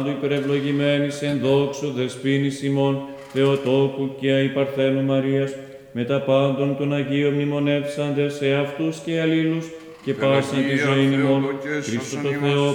υπερευλογημένης εν δόξου δεσποίνης ημών, Θεοτόκου και αϊπαρθένου Μαρίας, με τα πάντων των Αγίων μνημονεύσαντες σε αυτούς και αλλήλους, και πάσαν τη ζωή ημών, Χριστό το Θεό,